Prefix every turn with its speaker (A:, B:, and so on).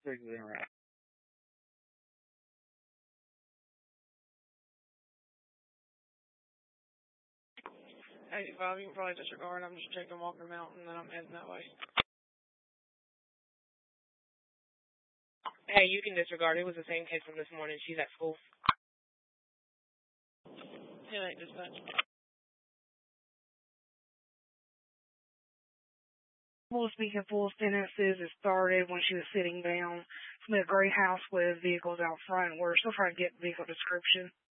A: 85, you can probably disregard. I'm just checking Walker Mountain, and then I'm heading that way. Hey, you can disregard. It was the same case from this morning. She's at school. 10-8 dispatch. Speaking full sentences, it started when she was sitting down. It's in a gray house with vehicles out front. We're still trying to get vehicle description.